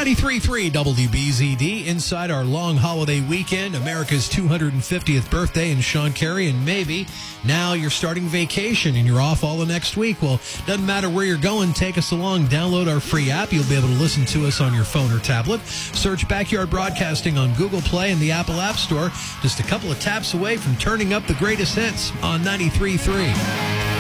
93.3 WBZD inside our long holiday weekend, America's 250th birthday, and Sean Carey, and maybe now you're starting vacation and you're off all the next week. Well, doesn't matter where you're going, take us along. Download our free app. You'll be able to listen to us on your phone or tablet. Search Backyard Broadcasting on Google Play and the Apple App Store. Just a couple of taps away from turning up the greatest hits on 93.3.